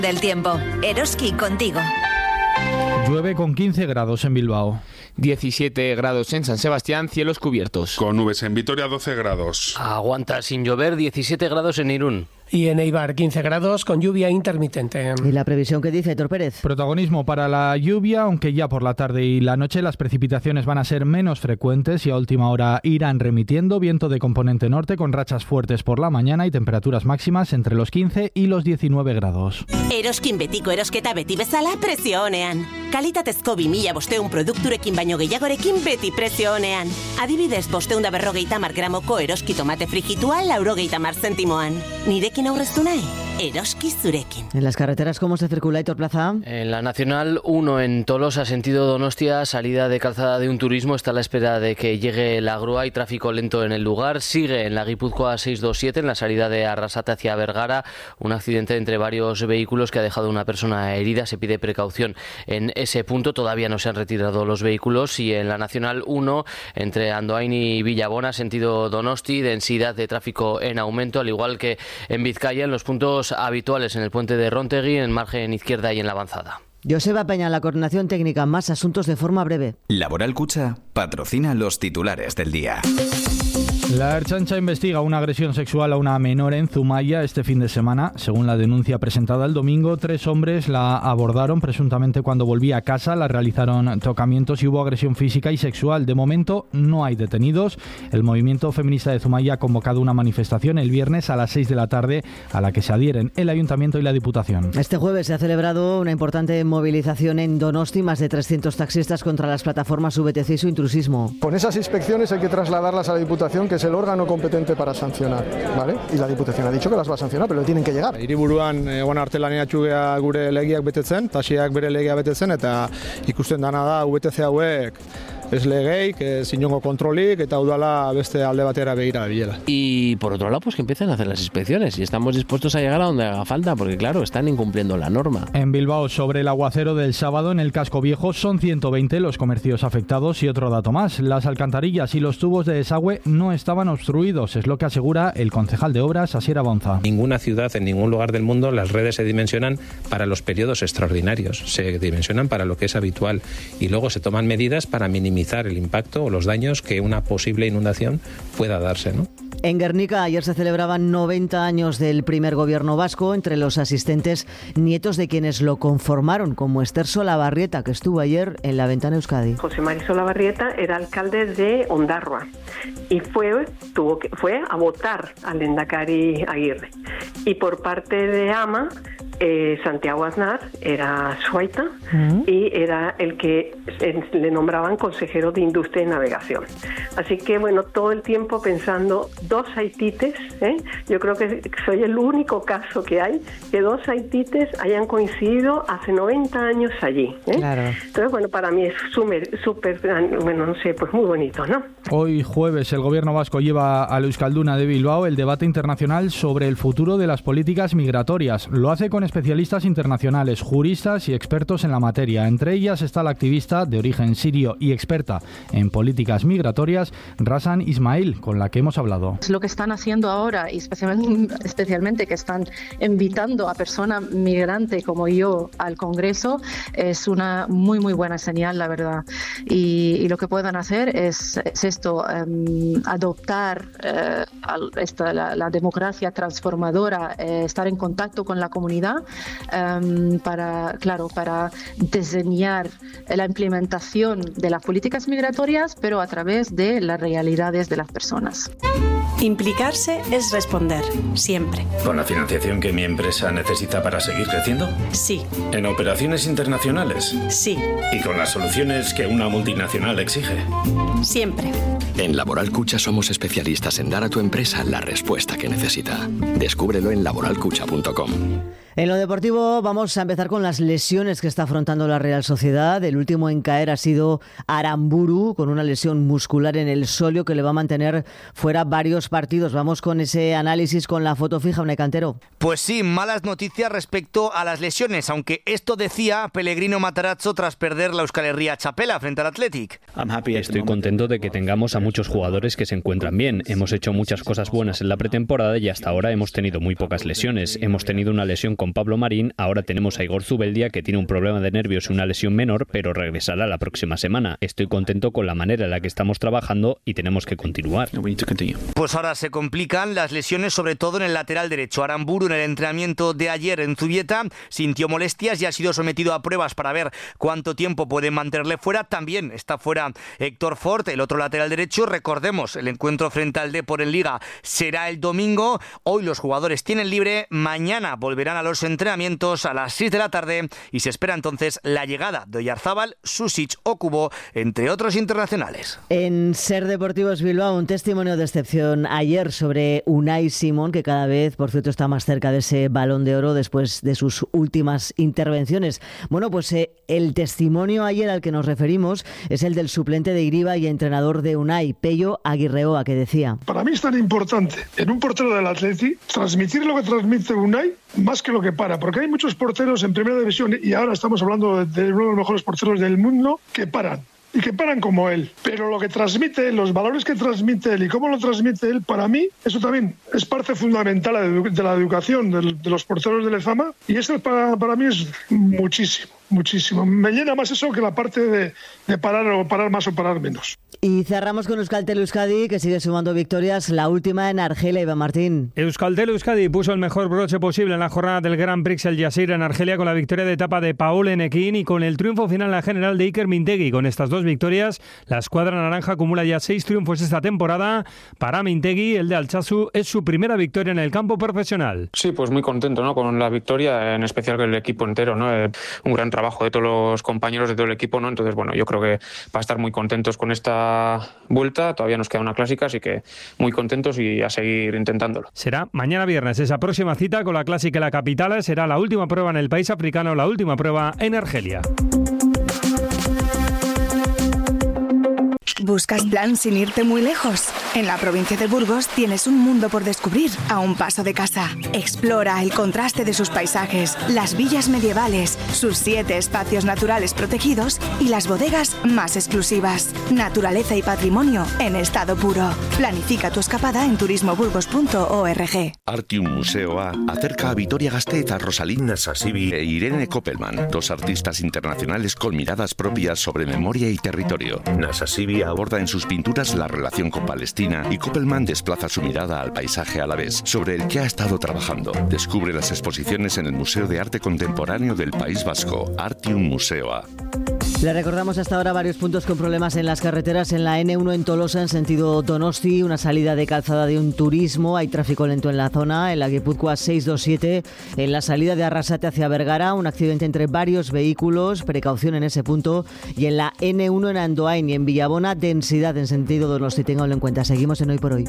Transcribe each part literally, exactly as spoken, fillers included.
Del tiempo, Eroski contigo. Llueve con quince grados en Bilbao. diecisiete grados en San Sebastián, cielos cubiertos. Con nubes en Vitoria, doce grados. Aguanta sin llover, diecisiete grados en Irún. Y en Eibar, quince grados con lluvia intermitente. ¿Y la previsión que dice Héctor Pérez? Protagonismo para la lluvia, aunque ya por la tarde y la noche las precipitaciones van a ser menos frecuentes y a última hora irán remitiendo. Viento de componente norte con rachas fuertes por la mañana y temperaturas máximas entre los quince y los diecinueve grados. Eroskin betiko erosketa beti bezala prezio onean. Kalitatezko bi mila bosteun produkturekin baino gehiagorekin beti prezio onean. Adibidez, bosteun da berrogeita hamar gramoko eroski tomate frijitua laurogeita hamar zentimoan. Nirekin aurreztu nahi, eroski zurekin. En las carreteras, ¿cómo se circula, Héctor Plaza? En la Nacional uno en Tolosa, sentido Donostia, salida de calzada de un turismo, está a la espera de que llegue la grúa y tráfico lento en el lugar. Sigue en la Guipúzcoa seiscientos veintisiete, en la salida de Arrasate hacia Vergara, un accidente entre varios vehículos que ha dejado una persona herida. Se pide precaución en ese punto, todavía no se han retirado los vehículos. Y en la Nacional uno, entre Andoain y Villabona, sentido Donosti, densidad de tráfico en aumento, al igual que en Vizcaya, en los puntos habituales, en el puente de Rontegui, en margen izquierda y en la avanzada. Joseba Peña, la coordinación técnica, más asuntos de forma breve. Laboral Cucha patrocina los titulares del día. La Ertzaintza investiga una agresión sexual a una menor en Zumaya este fin de semana. Según la denuncia presentada el domingo, tres hombres la abordaron presuntamente cuando volvía a casa, la realizaron tocamientos y hubo agresión física y sexual. De momento no hay detenidos. El movimiento feminista de Zumaya ha convocado una manifestación el viernes a las seis de la tarde a la que se adhieren el Ayuntamiento y la Diputación. Este jueves se ha celebrado una importante movilización en Donosti, más de trescientos taxistas contra las plataformas V T C y su intrusismo. Con esas inspecciones hay que trasladarlas a la Diputación, que es el órgano competente para sancionar, ¿vale? Y la Diputación ha dicho que las va a sancionar, pero tienen que llegar. Hiriburuan egon artelania txugea gure legiak betetzen, taxiak bere legia betetzen, eta ikusten dana da V T C hauek ez legeik, ez inongo kontrolik, eta udala beste alde batera begira bilela. Y por otro lado, pues que empiecen a hacer las inspecciones y estamos dispuestos a llegar a donde haga falta, porque claro, están incumpliendo la norma. En Bilbao, sobre el aguacero del sábado en el casco viejo, son ciento veinte los comercios afectados. Y otro dato más, las alcantarillas y los tubos de desagüe no estaban obstruidos, es lo que asegura el concejal de obras, Asier Abonza. Ninguna ciudad, en ningún lugar del mundo, las redes se dimensionan para los periodos extraordinarios, se dimensionan para lo que es habitual y luego se toman medidas para minimizar el impacto o los daños que una posible inundación pueda darse, ¿no? En Guernica ayer se celebraban noventa años del primer gobierno vasco, entre los asistentes nietos de quienes lo conformaron, como Esther Solabarrieta, que estuvo ayer en la Ventana Euskadi. José María Solabarrieta era alcalde de Ondarroa y fue, tuvo que, fue a votar al Lehendakari Aguirre. Y por parte de Ama, eh, Santiago Aznar era su aita uh-huh. y era el que eh, le nombraban consejero de Industria y Navegación. Así que, bueno, todo el tiempo pensando dos haitites, ¿eh? Yo creo que soy el único caso que hay que dos haitites hayan coincidido hace noventa años allí, ¿eh? Claro. Entonces, bueno, para mí es súper, súper, bueno, no sé, pues muy bonito, ¿no? Hoy jueves el gobierno vasco lleva al Euskalduna de Bilbao el debate internacional sobre el futuro de las políticas migratorias. Lo hace con especialistas internacionales, juristas y expertos en la materia. Entre ellas está la activista de origen sirio y experta en políticas migratorias, Razan Ismail, con la que hemos hablado. Lo que están haciendo ahora, y especialmente, especialmente que están invitando a personas migrantes como yo al Congreso, es una muy muy buena señal, la verdad. Y, y lo que puedan hacer es, es esto, um, adoptar uh, esta, la, la democracia transformadora, eh, estar en contacto con la comunidad um, para, claro, para diseñar la implementación de las políticas migratorias, pero a través de las realidades de las personas. Implicarse es responder, siempre. ¿Con la financiación que mi empresa necesita para seguir creciendo? Sí. ¿En operaciones internacionales? Sí. ¿Y con las soluciones que una multinacional exige? Siempre. En Laboral Cucha somos especialistas en dar a tu empresa la respuesta que necesita. Descúbrelo en laboral cucha punto com. En lo deportivo vamos a empezar con las lesiones que está afrontando la Real Sociedad. El último en caer ha sido Aramburu, con una lesión muscular en el sóleo que le va a mantener fuera varios partidos. Vamos con ese análisis con la foto fija, Unai Cantero. Pues sí, malas noticias respecto a las lesiones, aunque esto decía Pellegrino Matarazzo tras perder la Euskal Herria Txapela frente al Athletic. Estoy contento de que tengamos a muchos jugadores que se encuentran bien. Hemos hecho muchas cosas buenas en la pretemporada y hasta ahora hemos tenido muy pocas lesiones. Hemos tenido una lesión con Pablo Marín, ahora tenemos a Igor Zubeldia, que tiene un problema de nervios y una lesión menor, pero regresará la próxima semana. Estoy contento con la manera en la que estamos trabajando y tenemos que continuar. Pues ahora se complican las lesiones, sobre todo en el lateral derecho. Aramburu, en el entrenamiento de ayer en Zubieta, sintió molestias y ha sido sometido a pruebas para ver cuánto tiempo pueden mantenerle fuera. También está fuera Héctor Fort, el otro lateral derecho. Recordemos, el encuentro frente al Depor en Liga será el domingo. Hoy los jugadores tienen libre. Mañana volverán a los entrenamientos a las seis de la tarde y se espera entonces la llegada de Oyarzábal, Susic o Kubo, entre otros internacionales. En Ser Deportivos Bilbao, un testimonio de excepción ayer sobre Unai Simón, que cada vez, por cierto, está más cerca de ese Balón de Oro después de sus últimas intervenciones. Bueno, pues eh, el testimonio ayer al que nos referimos es el del suplente de Iriba y entrenador de Unai, Pello Aguirreoa, que decía: para mí es tan importante en un portero del Atleti transmitir lo que transmite Unai más que lo que para, porque hay muchos porteros en primera división, y ahora estamos hablando de uno de los mejores porteros del mundo, que paran. Y que paran como él. Pero lo que transmite, los valores que transmite él y cómo lo transmite él, para mí, eso también es parte fundamental de la educación de los porteros de Lezama. Y eso para, para mí es muchísimo, muchísimo. Me llena más eso que la parte de, de parar o parar más o parar menos. Y cerramos con Euskaltel Euskadi, que sigue sumando victorias, la última en Argelia. Iván Martín. Euskaltel Euskadi puso el mejor broche posible en la jornada del Grand Prix El Jazeera en Argelia con la victoria de etapa de Paul Enequín y con el triunfo final en la general de Iker Mintegui. Con estas dos victorias, la escuadra naranja acumula ya seis triunfos esta temporada. Para Mintegui, el de Altsasu es su primera victoria en el campo profesional. Sí, pues muy contento, ¿no?, con la victoria, en especial con el equipo entero, ¿no? Eh, un gran trabajo de todos los compañeros de todo el equipo, ¿no? Entonces, bueno, yo creo que va a estar muy contentos con esta vuelta. Todavía nos queda una clásica, así que muy contentos y a seguir intentándolo. Será mañana viernes esa próxima cita con la clásica en la capital. Será la última prueba en el país africano, la última prueba en Argelia. ¿Buscas plan sin irte muy lejos? En la provincia de Burgos tienes un mundo por descubrir a un paso de casa. Explora el contraste de sus paisajes, las villas medievales, sus siete espacios naturales protegidos y las bodegas más exclusivas. Naturaleza y patrimonio en estado puro. Planifica tu escapada en turismoburgos punto org. Artium Museoa acerca a Vitoria Gasteiz a Rosalind Nasasibi e Irene Koppelman, dos artistas internacionales con miradas propias sobre memoria y territorio. Nasasibi aborda en sus pinturas la relación con Palestina y Koppelman desplaza su mirada al paisaje alavés, sobre el que ha estado trabajando. Descubre las exposiciones en el Museo de Arte Contemporáneo del País Vasco, Artium Museoa. Le recordamos hasta ahora varios puntos con problemas en las carreteras. En la ene uno en Tolosa, en sentido Donosti, una salida de calzada de un turismo. Hay tráfico lento en la zona. En la Guipúzcoa seiscientos veintisiete, en la salida de Arrasate hacia Vergara, un accidente entre varios vehículos. Precaución en ese punto. Y en la ene uno en Andoain y en Villabona, densidad en sentido Donosti. Ténganlo en cuenta. Seguimos en Hoy por Hoy.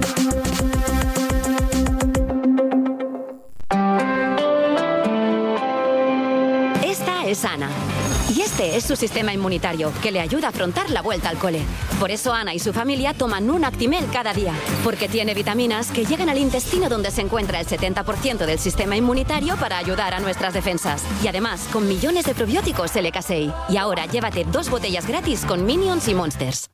Esta es Ana. Y este es su sistema inmunitario, que le ayuda a afrontar la vuelta al cole. Por eso Ana y su familia toman un Actimel cada día, porque tiene vitaminas que llegan al intestino, donde se encuentra el setenta por ciento del sistema inmunitario, para ayudar a nuestras defensas. Y además, con millones de probióticos L K S E I. Y ahora llévate dos botellas gratis con Minions y Monsters.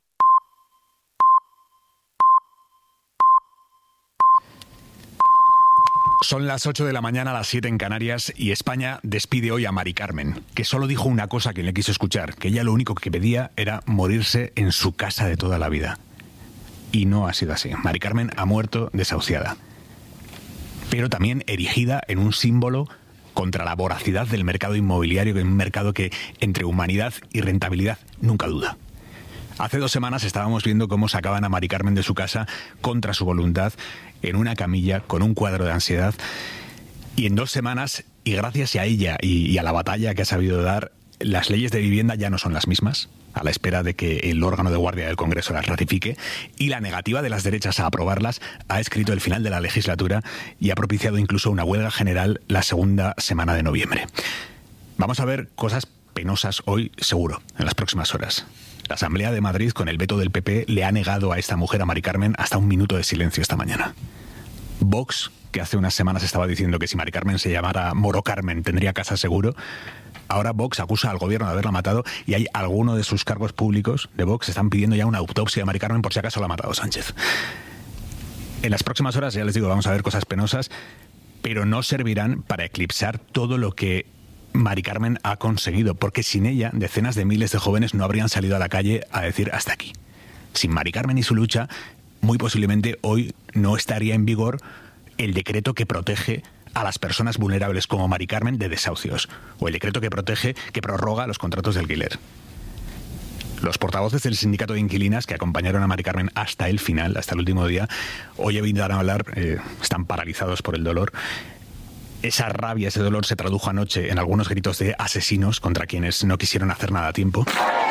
Son las ocho de la mañana, las siete en Canarias, y España despide hoy a Mari Carmen, que solo dijo una cosa a quien le quiso escuchar, que ella lo único que pedía era morirse en su casa de toda la vida. Y no ha sido así. Mari Carmen ha muerto desahuciada, pero también erigida en un símbolo contra la voracidad del mercado inmobiliario, que es un mercado que entre humanidad y rentabilidad nunca duda. Hace dos semanas estábamos viendo cómo sacaban a Mari Carmen de su casa contra su voluntad, en una camilla, con un cuadro de ansiedad. Y en dos semanas, y gracias a ella y, y a la batalla que ha sabido dar, las leyes de vivienda ya no son las mismas, a la espera de que el órgano de guardia del Congreso las ratifique, y la negativa de las derechas a aprobarlas ha escrito el final de la legislatura y ha propiciado incluso una huelga general la segunda semana de noviembre. Vamos a ver cosas penosas hoy, seguro, en las próximas horas. La Asamblea de Madrid, con el veto del P P, le ha negado a esta mujer, a Mari Carmen, hasta un minuto de silencio esta mañana. Vox, que hace unas semanas estaba diciendo que si Mari Carmen se llamara Moro Carmen tendría casa seguro, ahora Vox acusa al gobierno de haberla matado, y hay algunos de sus cargos públicos de Vox están pidiendo ya una autopsia de Mari Carmen por si acaso la ha matado Sánchez. En las próximas horas, ya les digo, vamos a ver cosas penosas, pero no servirán para eclipsar todo lo que Mari Carmen ha conseguido, porque sin ella decenas de miles de jóvenes no habrían salido a la calle a decir hasta aquí. Sin Mari Carmen y su lucha, muy posiblemente hoy no estaría en vigor el decreto que protege a las personas vulnerables como Mari Carmen de desahucios, o el decreto que protege, que prorroga los contratos de alquiler. Los portavoces del sindicato de inquilinas que acompañaron a Mari Carmen hasta el final, hasta el último día, hoy evitan hablar, eh, están paralizados por el dolor. Esa rabia, ese dolor se tradujo anoche en algunos gritos de asesinos contra quienes no quisieron hacer nada a tiempo.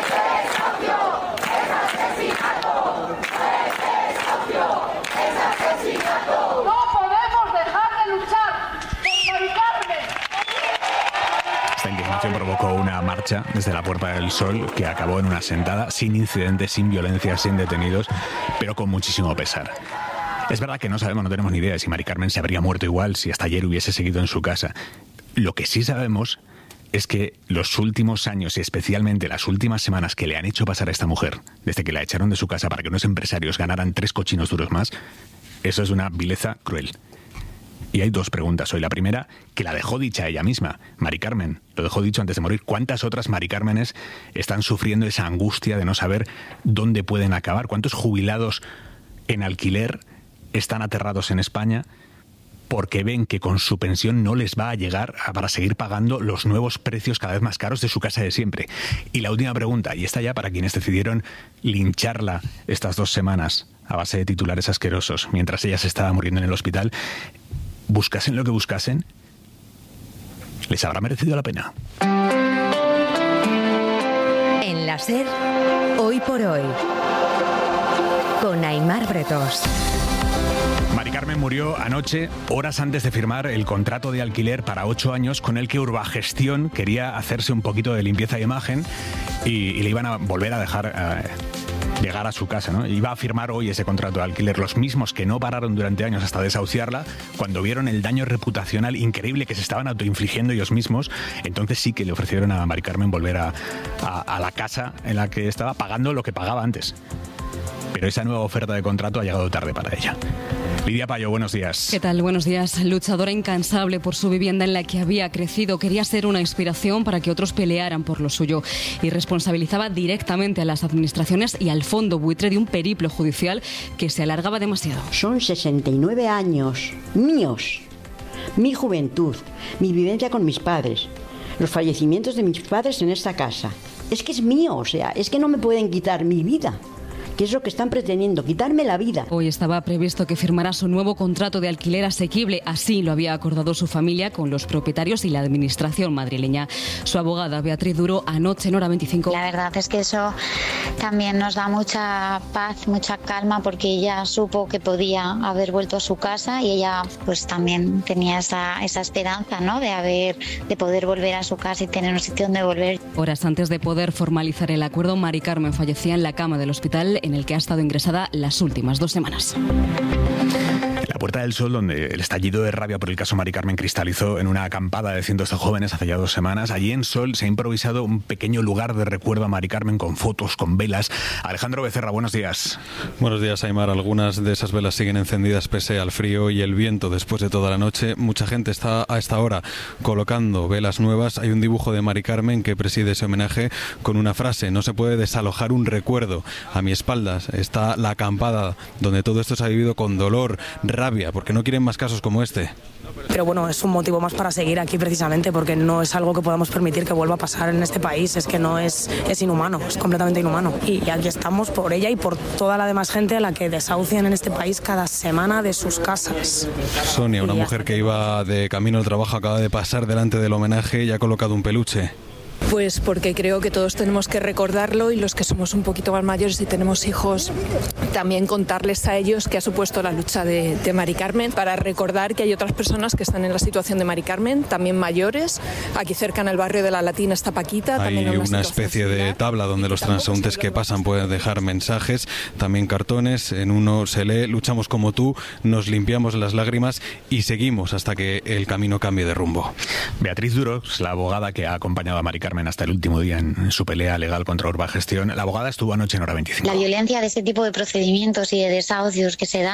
Esta indignación provocó una marcha desde la Puerta del Sol que acabó en una sentada sin incidentes, sin violencia, sin detenidos, pero con muchísimo pesar. Es verdad que no sabemos, no tenemos ni idea de si Mari Carmen se habría muerto igual si hasta ayer hubiese seguido en su casa. Lo que sí sabemos es que los últimos años y especialmente las últimas semanas que le han hecho pasar a esta mujer, desde que la echaron de su casa para que unos empresarios ganaran tres cochinos duros más, eso es una vileza cruel. Y hay dos preguntas hoy. La primera, que la dejó dicha ella misma. Mari Carmen lo dejó dicho antes de morir. ¿Cuántas otras Mari Cármenes están sufriendo esa angustia de no saber dónde pueden acabar? ¿Cuántos jubilados en alquiler están aterrados en España porque ven que con su pensión no les va a llegar para seguir pagando los nuevos precios cada vez más caros de su casa de siempre? Y la última pregunta, y esta ya para quienes decidieron lincharla estas dos semanas a base de titulares asquerosos mientras ella se estaba muriendo en el hospital, buscasen lo que buscasen, ¿les habrá merecido la pena? En la SER, hoy por hoy, con Aimar Bretos. Mari Carmen murió anoche, horas antes de firmar el contrato de alquiler para ocho años con el que Urbagestión quería hacerse un poquito de limpieza de imagen y, y le iban a volver a dejar eh, llegar a su casa, ¿no? Iba a firmar hoy ese contrato de alquiler, los mismos que no pararon durante años hasta desahuciarla, cuando vieron el daño reputacional increíble que se estaban autoinfligiendo ellos mismos, entonces sí que le ofrecieron a Mari Carmen volver a, a, a la casa en la que estaba pagando lo que pagaba antes. Pero esa nueva oferta de contrato ha llegado tarde para ella. Lidia Payo, buenos días. ¿Qué tal? Buenos días. Luchadora incansable por su vivienda en la que había crecido, quería ser una inspiración para que otros pelearan por lo suyo y responsabilizaba directamente a las administraciones y al fondo buitre de un periplo judicial que se alargaba demasiado. Son sesenta y nueve años míos, mi juventud, mi vivencia con mis padres, los fallecimientos de mis padres en esta casa. Es que es mío, o sea, es que no me pueden quitar mi vida. ¿Qué es lo que están pretendiendo? Quitarme la vida. Hoy estaba previsto que firmara su nuevo contrato de alquiler asequible. Así lo había acordado su familia con los propietarios y la administración madrileña. Su abogada, Beatriz Duro, anoche en Hora veinticinco. La verdad es que eso también nos da mucha paz, mucha calma, porque ella supo que podía haber vuelto a su casa y ella pues también tenía esa, esa esperanza, ¿no? de, haber, de poder volver a su casa y tener un sitio donde volver. Horas antes de poder formalizar el acuerdo, Mari Carmen fallecía en la cama del hospital en el que ha estado ingresada las últimas dos semanas. La Puerta del Sol, donde el estallido de rabia por el caso Mari Carmen cristalizó en una acampada de cientos de jóvenes hace ya dos semanas, allí en Sol se ha improvisado un pequeño lugar de recuerdo a Mari Carmen con fotos, con velas. Alejandro Becerra, buenos días. Buenos días, Aimar. Algunas de esas velas siguen encendidas pese al frío y el viento después de toda la noche. Mucha gente está a esta hora colocando velas nuevas. Hay un dibujo de Mari Carmen que preside ese homenaje con una frase: no se puede desalojar un recuerdo. A mi espaldas está la acampada donde todo esto se ha vivido con dolor, rabia, porque no quieren más casos como este. Pero bueno, es un motivo más para seguir aquí precisamente, porque no es algo que podamos permitir que vuelva a pasar en este país. Es que no es, es inhumano, es completamente inhumano. Y aquí estamos por ella y por toda la demás gente a la que desahucian en este país cada semana de sus casas. Sonia, una mujer que iba de camino al trabajo, acaba de pasar delante del homenaje y ha colocado un peluche. Pues porque creo que todos tenemos que recordarlo, y los que somos un poquito más mayores y tenemos hijos, también contarles a ellos qué ha supuesto la lucha de, de Mari Carmen, para recordar que hay otras personas que están en la situación de Mari Carmen, también mayores. Aquí cerca en el barrio de La Latina está Paquita. Hay también una, una especie similar de tabla donde los transeúntes que pasan pueden dejar mensajes, también cartones. En uno se lee: luchamos como tú, nos limpiamos las lágrimas y seguimos hasta que el camino cambie de rumbo. Beatriz Duro, la abogada que ha acompañado a Mari Carmen hasta el último día en su pelea legal contra Urbagestión. La abogada estuvo anoche en Hora veinticinco. La violencia de este tipo de procedimientos y de desahucios que se dan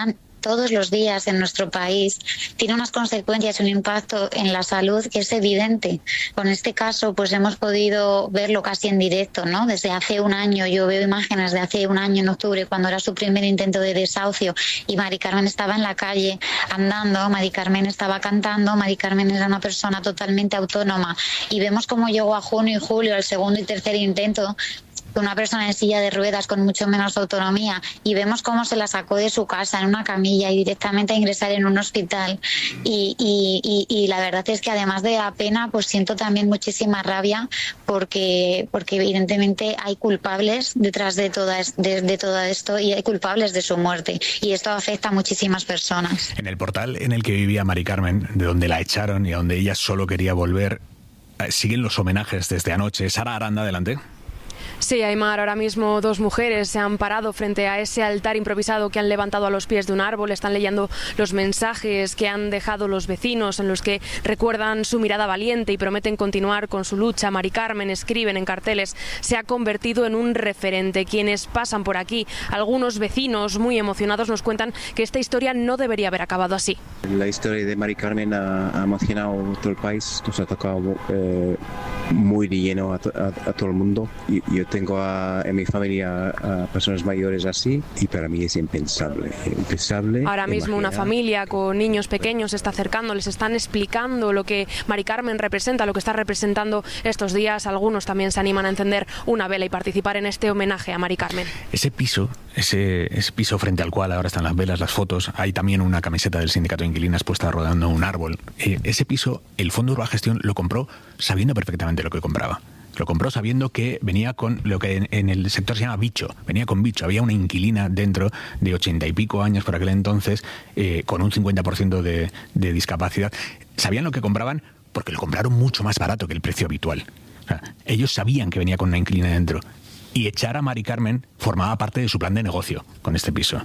todos los días en nuestro país tiene unas consecuencias, un impacto en la salud que es evidente. Con este caso pues hemos podido verlo casi en directo, ¿no? Desde hace un año, yo veo imágenes de hace un año en octubre, cuando era su primer intento de desahucio y Mari Carmen estaba en la calle andando, Mari Carmen estaba cantando, Mari Carmen era una persona totalmente autónoma, y vemos cómo llegó a junio y julio, el segundo y tercer intento, una persona en silla de ruedas con mucho menos autonomía, y vemos cómo se la sacó de su casa en una camilla y directamente a ingresar en un hospital, y, y, y, y la verdad es que además de la pena pues siento también muchísima rabia porque, porque evidentemente hay culpables detrás de, toda, de, de todo esto, y hay culpables de su muerte, y esto afecta a muchísimas personas. En el portal en el que vivía Mari Carmen, de donde la echaron y a donde ella solo quería volver, siguen los homenajes desde anoche. Sara Aranda, adelante. Sí, Aymar, ahora mismo dos mujeres se han parado frente a ese altar improvisado que han levantado a los pies de un árbol. Están leyendo los mensajes que han dejado los vecinos, en los que recuerdan su mirada valiente y prometen continuar con su lucha. Mari Carmen, escriben en carteles, se ha convertido en un referente. Quienes pasan por aquí, algunos vecinos muy emocionados, nos cuentan que esta historia no debería haber acabado así. La historia de Mari Carmen ha, ha emocionado a todo el país, nos ha tocado eh, muy de lleno a, to, a, a todo el mundo. Y, yo tengo a, en mi familia a personas mayores así, y para mí es impensable. impensable Ahora mismo imaginar. Una familia con niños pequeños se está acercando, les están explicando lo que Mari Carmen representa, lo que está representando estos días. Algunos también se animan a encender una vela y participar en este homenaje a Mari Carmen. Ese piso, ese, ese piso frente al cual ahora están las velas, las fotos, hay también una camiseta del sindicato de inquilinas puesta rodando un árbol. Eh, ese piso, el Fondo Urbagestión lo compró sabiendo perfectamente lo que compraba. Lo compró sabiendo que venía con lo que en, en el sector se llama bicho, venía con bicho. Había una inquilina dentro de ochenta y pico años por aquel entonces, eh, con un cincuenta por ciento de, de discapacidad. Sabían lo que compraban porque lo compraron mucho más barato que el precio habitual. O sea, ellos sabían que venía con una inquilina dentro. Y echar a Mari Carmen formaba parte de su plan de negocio con este piso.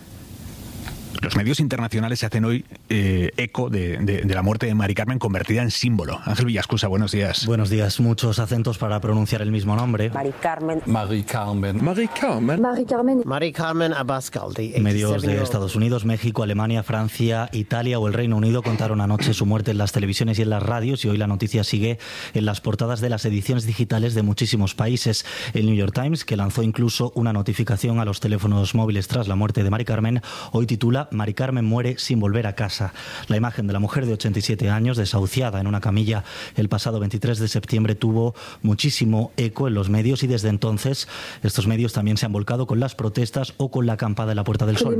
Los medios internacionales se hacen hoy eh, eco de, de, de la muerte de Mari Carmen, convertida en símbolo. Ángel Villascusa, buenos días. Buenos días. Muchos acentos para pronunciar el mismo nombre. Mari Carmen. Mari Carmen. Mari Carmen. Mari Carmen. Mari Carmen Abascal. Medios de Estados Unidos, México, Alemania, Francia, Italia o el Reino Unido contaron anoche su muerte en las televisiones y en las radios, y hoy la noticia sigue en las portadas de las ediciones digitales de muchísimos países. El New York Times, que lanzó incluso una notificación a los teléfonos móviles tras la muerte de Mari Carmen, hoy titula Mari Carmen muere sin volver a casa. La imagen de la mujer de ochenta y siete años, desahuciada en una camilla el pasado veintitrés de septiembre, tuvo muchísimo eco en los medios, y desde entonces estos medios también se han volcado con las protestas o con la acampada de la Puerta del Sol,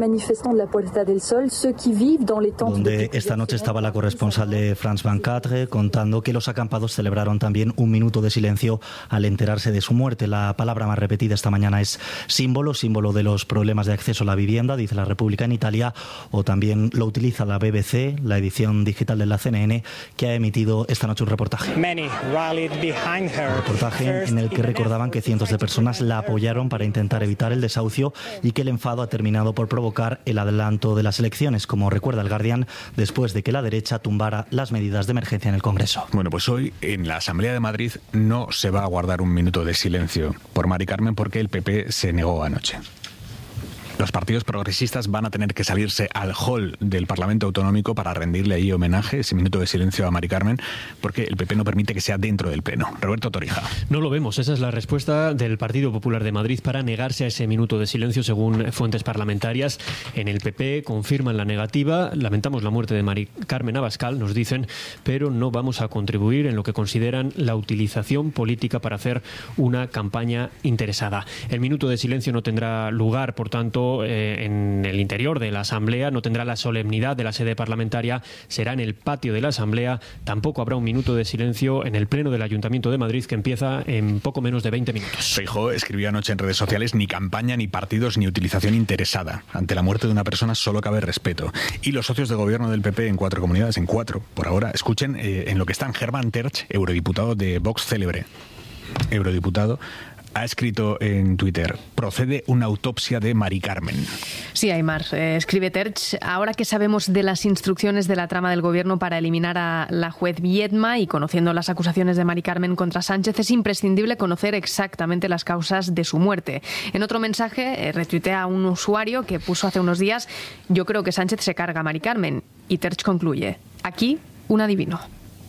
donde esta noche estaba la corresponsal de France veinticuatro contando que los acampados celebraron también un minuto de silencio al enterarse de su muerte. La palabra más repetida esta mañana es símbolo, símbolo de los problemas de acceso a la vivienda, dice La República en Italia, o también lo utiliza la B B C, la edición digital de la C N N, que ha emitido esta noche un reportaje. Un reportaje en el que recordaban que cientos de personas la apoyaron para intentar evitar el desahucio, y que el enfado ha terminado por provocar el adelanto de las elecciones, como recuerda el Guardian, después de que la derecha tumbara las medidas de emergencia en el Congreso. Bueno, pues hoy en la Asamblea de Madrid no se va a guardar un minuto de silencio por Mari Carmen, porque el P P se negó anoche. Los partidos progresistas van a tener que salirse al hall del Parlamento Autonómico para rendirle ahí homenaje, ese minuto de silencio a Mari Carmen, porque el P P no permite que sea dentro del Pleno. Roberto Torija. No lo vemos. Esa es la respuesta del Partido Popular de Madrid para negarse a ese minuto de silencio, según fuentes parlamentarias. En el P P confirman la negativa. Lamentamos la muerte de Mari Carmen Abascal, nos dicen, pero no vamos a contribuir en lo que consideran la utilización política para hacer una campaña interesada. El minuto de silencio no tendrá lugar, por tanto, Eh, en el interior de la Asamblea, no tendrá la solemnidad de la sede parlamentaria, será en el patio de la Asamblea. Tampoco habrá un minuto de silencio en el Pleno del Ayuntamiento de Madrid, que empieza en poco menos de veinte minutos. Feijóo escribió anoche en redes sociales: ni campaña, ni partidos, ni utilización interesada. Ante la muerte de una persona solo cabe respeto. Y los socios de gobierno del P P en cuatro comunidades, en cuatro por ahora, escuchen eh, en lo que están Herman Tertsch, eurodiputado de Vox célebre, eurodiputado, ha escrito en Twitter: procede una autopsia de Mari Carmen. Sí, Aymar, eh, escribe Terch, ahora que sabemos de las instrucciones de la trama del gobierno para eliminar a la juez Viedma y conociendo las acusaciones de Mari Carmen contra Sánchez, es imprescindible conocer exactamente las causas de su muerte. En otro mensaje, eh, retuitea a un usuario que puso hace unos días: yo creo que Sánchez se carga a Mari Carmen. Y Terch concluye: aquí un adivino.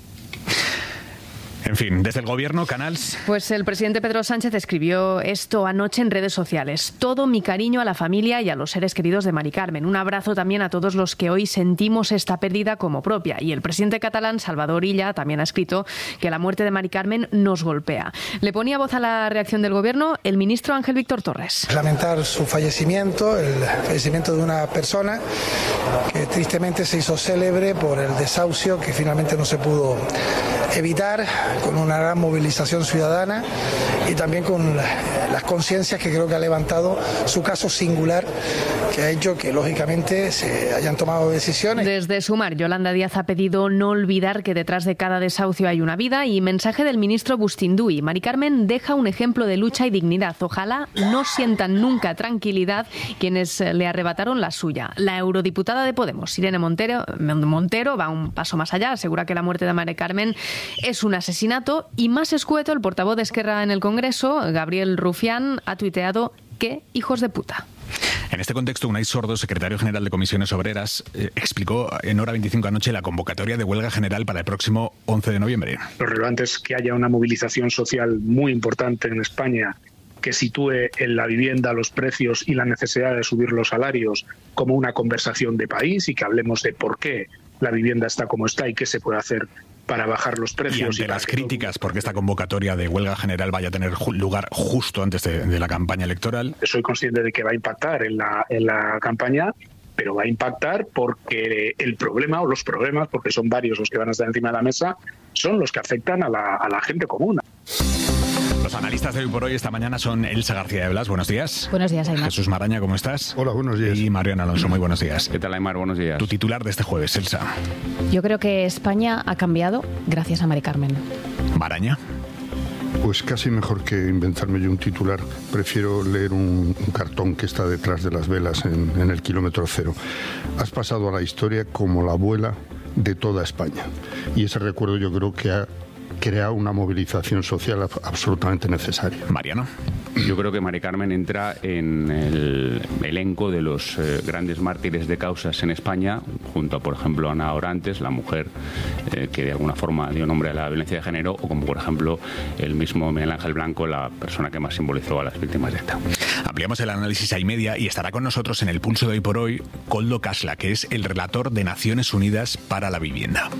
En fin, desde el gobierno, Canals. Pues el presidente Pedro Sánchez escribió esto anoche en redes sociales: todo mi cariño a la familia y a los seres queridos de Mari Carmen. Un abrazo también a todos los que hoy sentimos esta pérdida como propia. Y el presidente catalán, Salvador Illa, también ha escrito que la muerte de Mari Carmen nos golpea. Le ponía voz a la reacción del gobierno el ministro Ángel Víctor Torres. Lamentar su fallecimiento, el fallecimiento de una persona que tristemente se hizo célebre por el desahucio que finalmente no se pudo evitar, con una gran movilización ciudadana y también con las conciencias que creo que ha levantado su caso singular, que ha hecho que lógicamente se hayan tomado decisiones. Desde Sumar, Yolanda Díaz ha pedido no olvidar que detrás de cada desahucio hay una vida, y mensaje del ministro Bustinduy: Mari Carmen deja un ejemplo de lucha y dignidad. Ojalá no sientan nunca tranquilidad quienes le arrebataron la suya. La eurodiputada de Podemos, Irene Montero, Montero, va un paso más allá, asegura que la muerte de Mari Carmen es un asesinato, y más escueto, el portavoz de Esquerra en el Congreso, Gabriel Rufián, ha tuiteado: ¡qué hijos de puta! En este contexto, Unai Sordo, secretario general de Comisiones Obreras, eh, explicó en Hora veinticinco anoche la convocatoria de huelga general para el próximo once de noviembre. Lo relevante es que haya una movilización social muy importante en España que sitúe en la vivienda los precios y la necesidad de subir los salarios como una conversación de país, y que hablemos de por qué la vivienda está como está y qué se puede hacer para bajar los precios. Y ante y las críticas no... porque esta convocatoria de huelga general vaya a tener lugar justo antes de, de la campaña electoral. Soy consciente de que va a impactar en la, en la campaña, pero va a impactar porque el problema, o los problemas, porque son varios los que van a estar encima de la mesa, son los que afectan a la, a la gente común. Los analistas de Hoy por Hoy esta mañana son Elsa García de Blas, buenos días. Buenos días, Aymar. Jesús Maraña, ¿cómo estás? Hola, buenos días. Y Mariano Alonso, muy buenos días. ¿Qué tal, Aymar? Buenos días. Tu titular de este jueves, Elsa. Yo creo que España ha cambiado gracias a Mari Carmen. Maraña. Pues casi mejor que inventarme yo un titular, prefiero leer un, un cartón que está detrás de las velas en, en el kilómetro cero. Has pasado a la historia como la abuela de toda España. Y ese recuerdo yo creo que ha creado una movilización social absolutamente necesaria. Mariano. Yo creo que Mari Carmen entra en el elenco de los eh, grandes mártires de causas en España, junto a, por ejemplo, Ana Orantes, la mujer eh, que de alguna forma dio nombre a la violencia de género, o como, por ejemplo, el mismo Miguel Ángel Blanco, la persona que más simbolizó a las víctimas de ETA. Ampliamos el análisis a y media y estará con nosotros en el Pulso de Hoy por Hoy Koldo Kasla, que es el relator de Naciones Unidas para la Vivienda.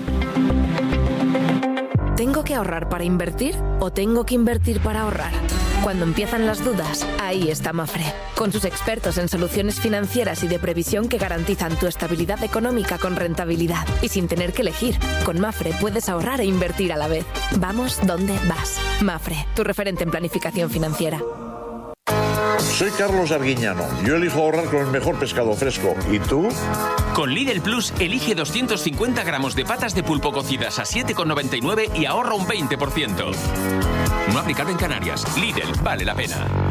¿Tengo que ahorrar para invertir o tengo que invertir para ahorrar? Cuando empiezan las dudas, ahí está Mafre, con sus expertos en soluciones financieras y de previsión que garantizan tu estabilidad económica con rentabilidad y sin tener que elegir. Con Mafre puedes ahorrar e invertir a la vez. Vamos donde vas. Mafre, tu referente en planificación financiera. Soy Carlos Arguiñano. Yo elijo ahorrar con el mejor pescado fresco. ¿Y tú? Con Lidl Plus, elige doscientos cincuenta gramos de patas de pulpo cocidas a siete con noventa y nueve y ahorra un veinte por ciento. No aplicar en Canarias. Lidl, vale la pena.